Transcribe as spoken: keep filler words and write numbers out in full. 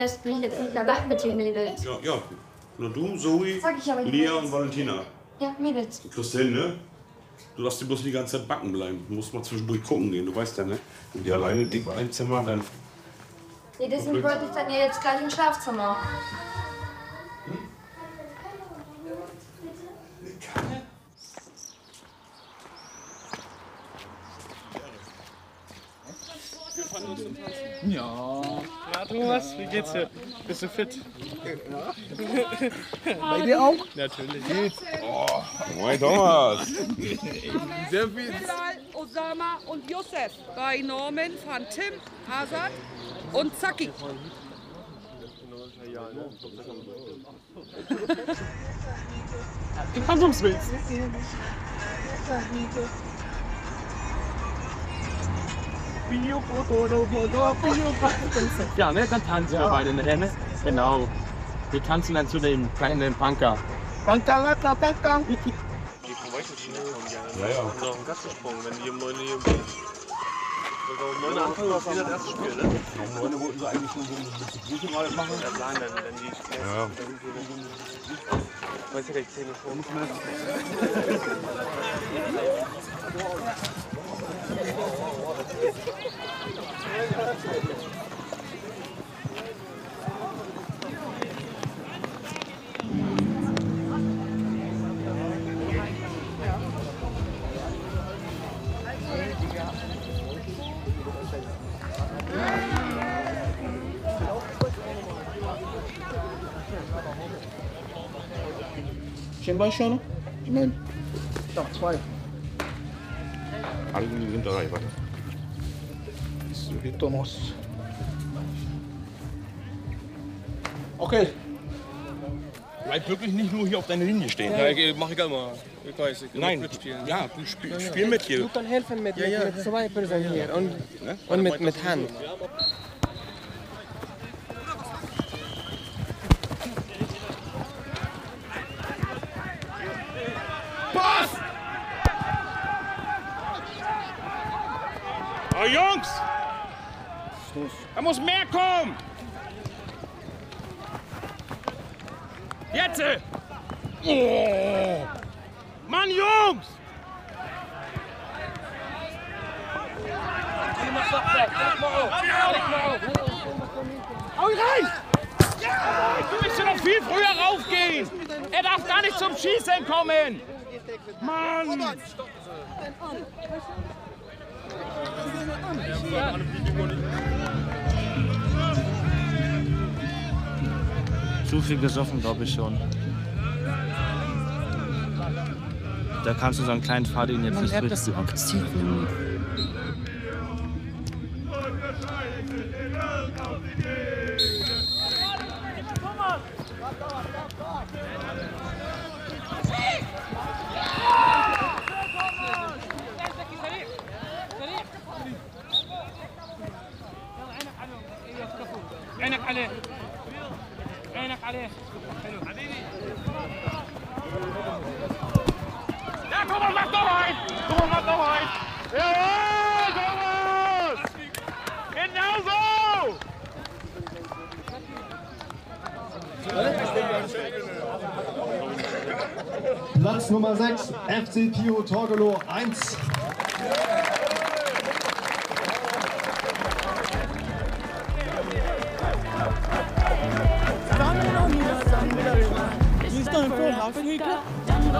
Das bin ich jetzt nicht dabei mit den Mädels. Ja, ja. Na du, Zoe, Sag ich aber nicht. Lia und Valentina. Ja, Mädels. Christine, ne? Du darfst dir bloß die ganze Zeit backen bleiben. Du musst mal zwischendurch gucken gehen, du weißt ja, ne? Wenn die alleine dick bei einem Zimmer, dann... Nee, deswegen wollte ich dann ja jetzt gleich ins Schlafzimmer. Hm? Eine Kanne? Ja. Na Thomas, wie geht's dir? Bist du fit? Ja. Bei dir auch? Natürlich. Oh, moin Thomas. Sehr viel. Bilal, Osama und Youssef bei Norman von Tim, Hazard und Zaki. Du kannst ums willst. Ja, ne, dann tanzen wir beide, ne? Genau. Wir tanzen dann zu dem kleinen Punker. Punker, Punker, Punker. Ja, ja. Und auf den Gas gesprungen, wenn die um neun Uhr im Bett. Um neun Uhr anfangen, war wieder das erste Spiel, ne? Um neun Uhr wollten sie eigentlich schon so ein bisschen mal machen. Ja, sagen dann, wenn die Ja. weiß ja gleich zehn Uhr vor. Schön bei schon? Nein. Doch, zwei. Alle sind dabei, warte. Thomas. Okay. Bleib wirklich nicht nur hier auf deiner Linie stehen. Ja, ich mach ich immer. Ich weiß, ich kann Nein, mitspielen. ja, du spiel, spiel mit hier. Du kannst helfen mit, Ja, ja. mit, mit zwei Personen hier und, Ne? und mit, mit Hand. Pass! Oh Jungs! Da muss mehr kommen! Jetzt! Oh! Mann, Jungs! Hau ihn rein! Du müsstest noch viel früher raufgehen! Er darf gar nicht zum Schießen kommen! Mann! Zu viel gesoffen, glaube ich schon. Da kannst du so einen kleinen Faden jetzt nicht durchziehen. عينك عليه عينك عليه حلو حبيبي يا توماس mach doch ein Thomas mach doch ein jawohl Thomas genau so Platz Nummer sechs, F C Pio Torgelow eins. He's done full house.